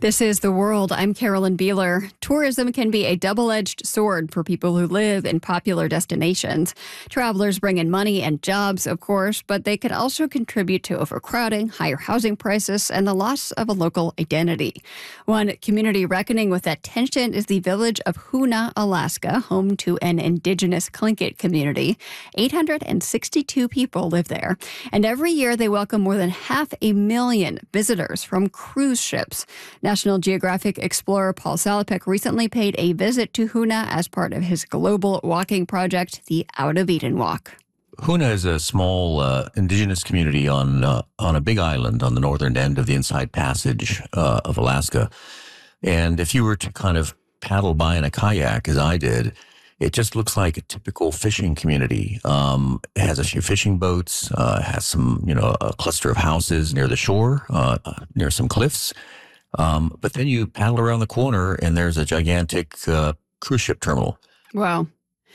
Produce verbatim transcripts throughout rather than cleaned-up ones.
This is The World. I'm Carolyn Beeler. Tourism can be a double-edged sword for people who live in popular destinations. Travelers bring in money and jobs, of course, but they can also contribute to overcrowding, higher housing prices, and the loss of a local identity. One community reckoning with that tension is the village of Hoonah, Alaska, home to an indigenous Tlingit community. eight hundred sixty-two people live there, and every year they welcome more than half a million visitors from cruise ships. National Geographic explorer Paul Salopek recently paid a visit to Hoonah as part of his global walking project, the Out of Eden Walk. Hoonah is a small uh, indigenous community on uh, on a big island on the northern end of the Inside Passage uh, of Alaska. And if you were to kind of paddle by in a kayak, as I did, it just looks like a typical fishing community. Um, it has a few fishing boats, uh, has some, you know, a cluster of houses near the shore, uh, near some cliffs. Um, but then you paddle around the corner and there's a gigantic uh, cruise ship terminal. Wow.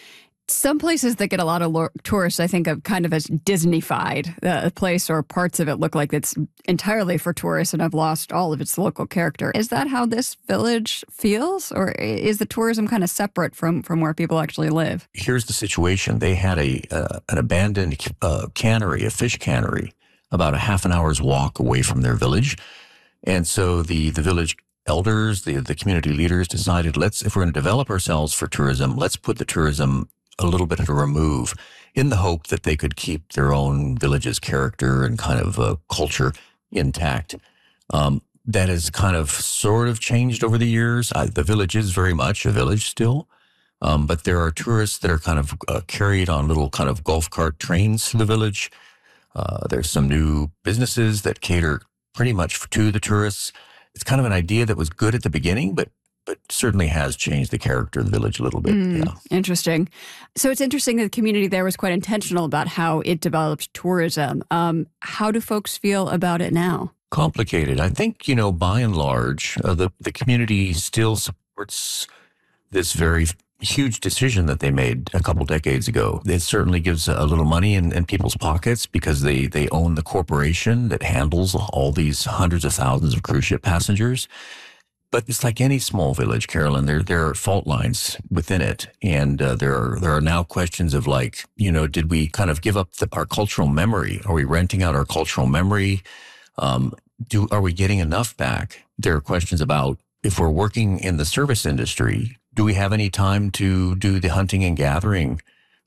Some places that get a lot of lo- tourists, I think of kind of as Disney-fied. Uh, a place or parts of it look like it's entirely for tourists and have lost all of its local character. Is that how this village feels? Or is the tourism kind of separate from, from where people actually live? Here's the situation. They had a uh, an abandoned uh, cannery, a fish cannery, about a half an hour's walk away from their village. And so the, the village elders, the, the community leaders decided, let's, if we're going to develop ourselves for tourism, let's put the tourism a little bit at a remove in the hope that they could keep their own village's character and kind of uh, culture intact. Um, that has kind of sort of changed over the years. I, the village is very much a village still, um, but there are tourists that are kind of uh, carried on little kind of golf cart trains to the village. Uh, there's some new businesses that cater pretty much to the tourists. It's kind of an idea that was good at the beginning, but but certainly has changed the character of the village a little bit. Mm, yeah. Interesting. So it's interesting that the community there was quite intentional about how it developed tourism. Um, how do folks feel about it now? Complicated. I think, you know, by and large, uh, the, the community still supports this very huge decision that they made a couple decades ago. It certainly gives a little money in, in people's pockets because they, they own the corporation that handles all these hundreds of thousands of cruise ship passengers. But it's like any small village, Carolyn. There there are fault lines within it, and uh, there are there are now questions of like, you know, did we kind of give up the, our cultural memory? Are we renting out our cultural memory? Um, do are we getting enough back? There are questions about if we're working in the service industry, do we have any time to do the hunting and gathering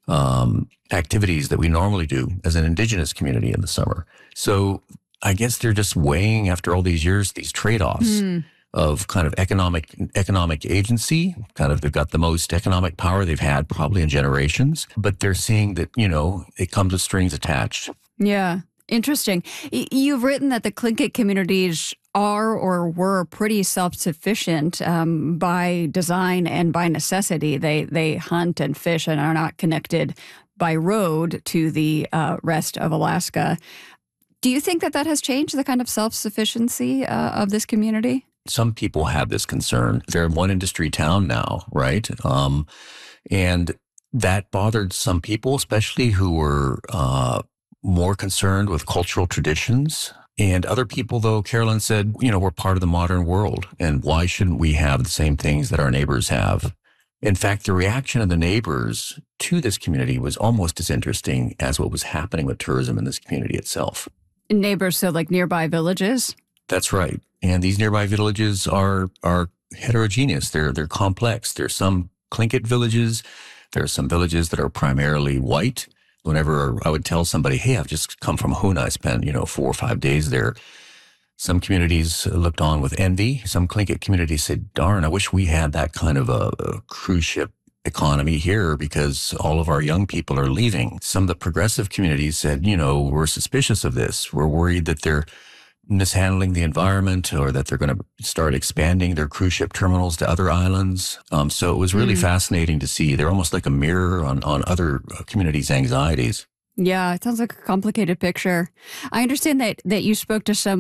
um, activities that we normally do as an indigenous community in the summer? So I guess they're just weighing after all these years these trade-offs. Mm. Of kind of economic economic agency, kind of they've got the most economic power they've had probably in generations, but they're seeing that, you know, it comes with strings attached. Yeah, interesting. You've written that the Tlingit communities are or were pretty self-sufficient um, by design and by necessity. They they hunt and fish and are not connected by road to the uh, rest of Alaska. Do you think that that has changed the kind of self-sufficiency uh, of this community? Some people have this concern. They're one industry town now, right? Um, and that bothered some people, especially who were uh, more concerned with cultural traditions. And other people, though, Carolyn said, you know, we're part of the modern world. And why shouldn't we have the same things that our neighbors have? In fact, the reaction of the neighbors to this community was almost as interesting as what was happening with tourism in this community itself. Neighbors, so like nearby villages? That's right. And these nearby villages are are heterogeneous. They're they're complex. There's some Tlingit villages. There are some villages that are primarily white. Whenever I would tell somebody, hey, I've just come from Hoonah, I spent, you know, four or five days there. Some communities looked on with envy. Some Tlingit communities said, darn, I wish we had that kind of a, a cruise ship economy here because all of our young people are leaving. Some of the progressive communities said, you know, we're suspicious of this. We're worried that they're mishandling the environment or that they're going to start expanding their cruise ship terminals to other islands. Um, so it was really mm. fascinating to see. They're almost like a mirror on, on other communities' anxieties. Yeah, it sounds like a complicated picture. I understand that, that you spoke to some